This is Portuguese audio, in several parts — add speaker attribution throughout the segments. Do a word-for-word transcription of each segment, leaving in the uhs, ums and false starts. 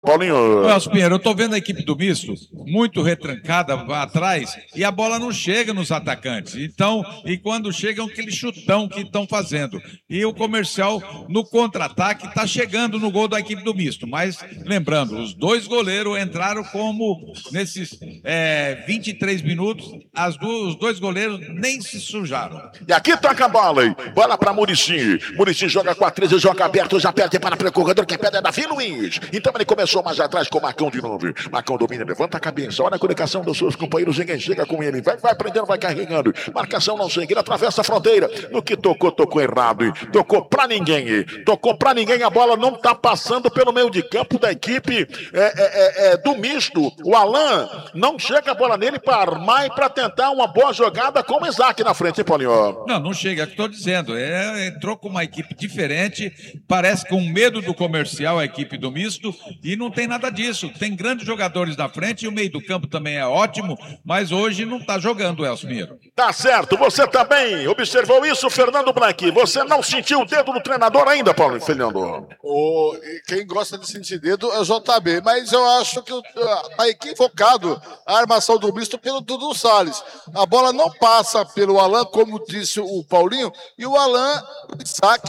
Speaker 1: Paulinho.
Speaker 2: Elcio Pinheiro, eu tô vendo a equipe do misto muito retrancada atrás e a bola não chega nos atacantes. Então, e quando chegam, aquele chutão que estão fazendo. E o Comercial, no contra-ataque, está chegando no gol da equipe do misto. Mas, lembrando, os dois goleiros entraram como, nesses é, vinte e três minutos, as duas, os dois goleiros nem se sujaram.
Speaker 1: E aqui toca a bola, hein? Bola para Muricy. Muricy joga com a treze, joga aberto, já perde para o corredor, quem perde é Davi Luiz. Então ele começou mais atrás com o Marcão de novo. Marcão domina, levanta a cabeça, olha a conexão dos seus companheiros, ninguém chega com ele. Vai, vai prendendo, vai carregando. Marcação não chega, ele atravessa a fronteira. No que tocou, tocou errado. Hein? Tocou pra ninguém. Tocou pra ninguém, a bola não tá passando pelo meio de campo da equipe é, é, é, é, do misto. O Alan não chega a bola nele para armar e para tentar uma boa jogada com o Isaac na frente, hein, Paulinho?
Speaker 2: Não, não chega, é o que estou dizendo. É, entrou com uma equipe diferente, parece com medo do Comercial, a equipe do misto, e não tem nada disso. Tem grandes jogadores na frente e o meio do campo também é ótimo, mas hoje não está jogando, Elcio Pinheiro.
Speaker 1: Tá certo, você também observou isso, Fernando Blanqui. Você não sentiu o dedo do treinador ainda, Paulo Fernando?
Speaker 3: O, quem gosta de sentir dedo é o J B, mas eu acho que está equivocado a armação do misto pelo Dudu Salles. A bola não passa pelo Alan, como disse o Paulinho, e o Alan, o Isaac...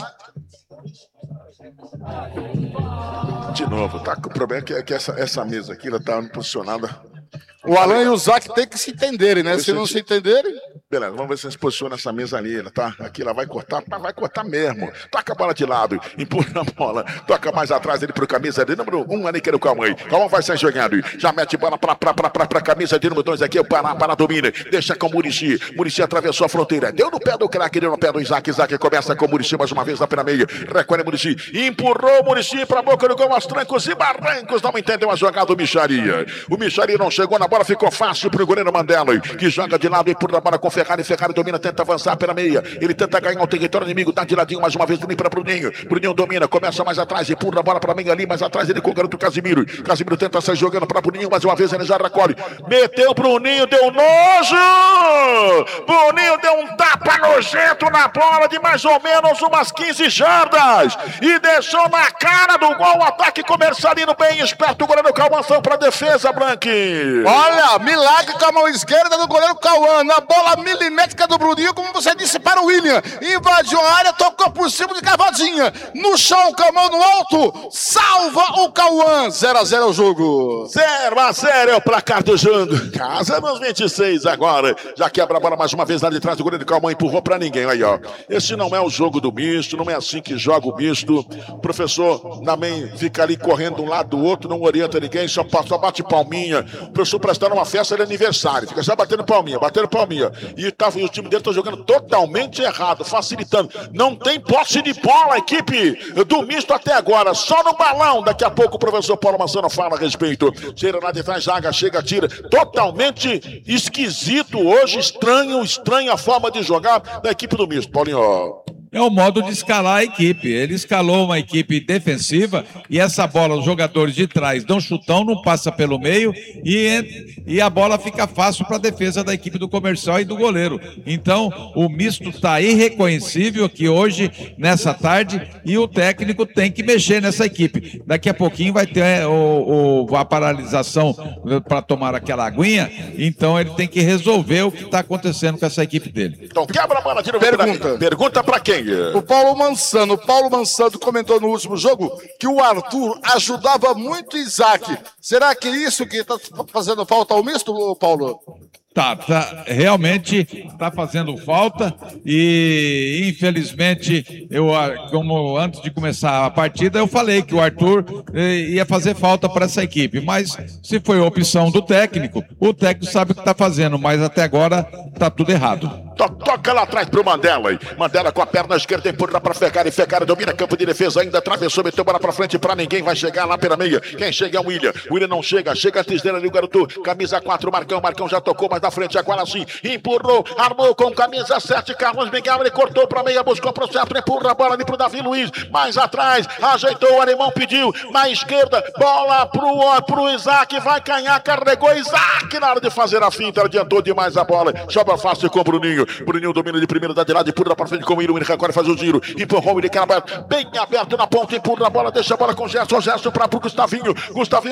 Speaker 1: De novo, tá? O problema é que, é que essa, essa mesa aqui, ela tá posicionada.
Speaker 3: O Alan e o Isaac tem que se entenderem, né? Se não se entenderem...
Speaker 1: Beleza, vamos ver se eles posicionam essa mesa ali, ela tá? Aqui ela vai cortar, mas vai cortar mesmo. Toca a bola de lado, empurra a bola, toca mais atrás ele pro camisa de número um ali que era o Cauã. Cauã vai sair jogando, já mete bola pra, pra, pra, pra, pra camisa de número dois aqui, o Pará, Pará domina, deixa com o Muricy. Muricy atravessou a fronteira, deu no pé do craque, deu no pé do Isaac. Isaac começa com o Muricy mais uma vez na pela meia, recolhe Muricy, empurrou o Muricy pra boca do gol, aos trancos e barrancos, não entendeu a jogada do Micharia. O Micharia não chegou na bola, ficou fácil pro goleiro Mandela, que joga de lado e empurra a bola com Ferrari, Ferrari domina, tenta avançar pela meia, ele tenta ganhar o território inimigo, tá de ladinho mais uma vez, para Bruninho, Bruninho domina, começa mais atrás, empurra a bola para meia ali, mais atrás ele com o garoto Casimiro, Casimiro tenta sair jogando para Bruninho, mais uma vez ele já recolhe, meteu Bruninho, deu nojo, Bruninho deu um tapa nojento na bola de mais ou menos umas quinze jardas, e deixou na cara do gol, o ataque comercialino bem esperto, o goleiro Calmação para defesa, Blanqui.
Speaker 3: Olha, milagre com a mão esquerda do goleiro Cauã, na bola milimétrica do Bruninho, como você disse para o William, invadiu a área, tocou por cima de cavadinha, no chão, com a mão no alto, salva o Cauã, zero a zero o jogo.
Speaker 1: zero a zero é o placar do jogo, casa nos vinte e seis agora, já quebra a bola mais uma vez lá de trás, o goleiro Cauã empurrou para ninguém, aí ó, esse não é o jogo do misto, não é assim que joga o misto, o professor também fica ali correndo de um lado do outro, não orienta ninguém, só, só bate palminha, o professor prestando uma festa de aniversário, fica só batendo palminha, batendo palminha, e, tá, e o time dele tá jogando totalmente errado, facilitando, não tem posse de bola a equipe do misto até agora, só no balão, daqui a pouco o professor Paulo Massano fala a respeito, tira lá de trás, zaga, chega, tira, totalmente esquisito hoje, estranho, estranha a forma de jogar da equipe do misto, Paulinho.
Speaker 2: É o modo de escalar a equipe. Ele escalou uma equipe defensiva e essa bola, os jogadores de trás dão chutão, não passa pelo meio e, e a bola fica fácil para a defesa da equipe do Comercial e do goleiro. Então, o misto está irreconhecível aqui hoje, nessa tarde, e o técnico tem que mexer nessa equipe. Daqui a pouquinho vai ter o, o, a paralisação para tomar aquela aguinha, então ele tem que resolver o que está acontecendo com essa equipe dele.
Speaker 1: Então, quebra a bola, tira o
Speaker 3: Pergunta.
Speaker 1: Pergunta para quem?
Speaker 3: O Paulo Mansano, o Paulo Mansano comentou no último jogo que o Arthur ajudava muito o Isaac. Será que é isso que está fazendo falta ao misto, Paulo?
Speaker 2: Tá, tá, realmente está fazendo falta e infelizmente eu, como antes de começar a partida, eu falei que o Arthur eh, ia fazer falta para essa equipe, mas se foi a opção do técnico, o técnico sabe o que está fazendo, mas até agora está tudo errado.
Speaker 1: Toca lá atrás pro Mandela, hein? Mandela com a perna esquerda empurra pra Ferrari, Ferrari domina campo de defesa, ainda atravessou, meteu bola pra frente pra ninguém, vai chegar lá pela meia, quem chega é o William, o William não chega, chega a Tisneira ali o garoto, camisa quatro, Marcão, Marcão já tocou mais na frente, agora sim, empurrou, armou com camisa sete, Carlos Miguel, ele cortou pra meia, buscou pro centro, empurra a bola ali pro Davi Luiz, mais atrás, ajeitou, o alemão pediu, na esquerda, bola pro, pro Isaac, vai canhar, carregou Isaac na hora de fazer a finta, adiantou demais a bola, sobra fácil com o Bruninho. Bruninho. Bruninho domina de primeira, dá de lado, empurra para frente com o William. William agora faz o giro. Empurrou o William, bem aberto na ponta, empurra a bola, deixa a bola com o Gerson. Gerson para o Gustavinho. Gustavinho